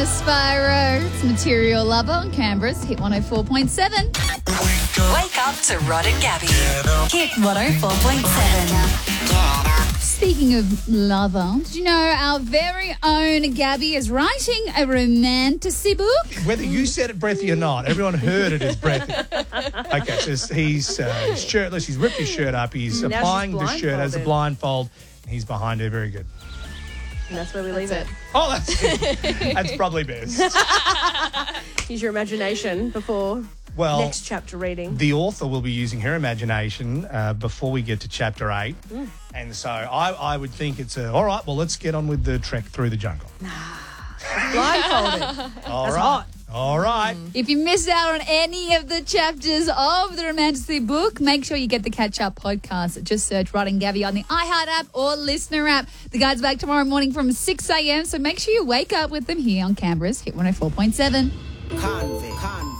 Spyro. It's Material Lover on Canberra's Hit 104.7. Wake up to Rod and Gabby. Hit 104.7. Speaking of lover, did you know our very own Gabby is writing a romantasy book? Whether you said it breathy or not, everyone heard it as breathy. Okay, so he's shirtless, he's ripped his shirt up, he's applying the shirt as a blindfold, and he's behind her. Very good. And that's where we leave it. Oh, that's it. That's probably best. Use your imagination before next chapter reading. The author will be using her imagination before we get to chapter 8. And so I would think it's all right, well, let's get on with the trek through the jungle. Blindfolded. That's hot. All right. If you missed out on any of the chapters of the romantasy book, make sure you get the catch-up podcast. Just search Rod and Gabby on the iHeart app or Listener app. The guide's back tomorrow morning from 6 a.m, so make sure you wake up with them here on Canberra's Hit 104.7.